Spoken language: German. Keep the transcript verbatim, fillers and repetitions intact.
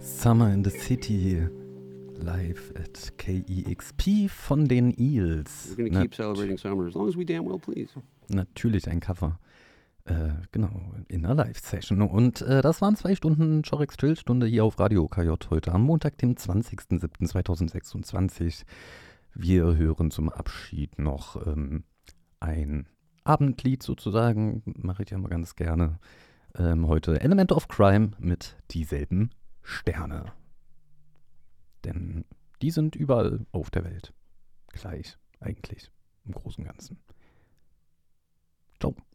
Summer in the City, live at K E X P von den Eels. We're gonna keep celebrating summer as long as we damn well please. Natürlich ein Cover. Äh, genau, in einer Live-Session. Und äh, das waren zwei Stunden Chorex Chill-Stunde hier auf Radio K J heute am Montag, dem zwanzigsten siebten zweitausendsechsundzwanzig. Wir hören zum Abschied noch ähm, ein Abendlied sozusagen, mache ich ja mal ganz gerne. Ähm, heute Element of Crime mit Dieselben Sterne. Denn die sind überall auf der Welt gleich, eigentlich, im Großen und Ganzen. Ciao.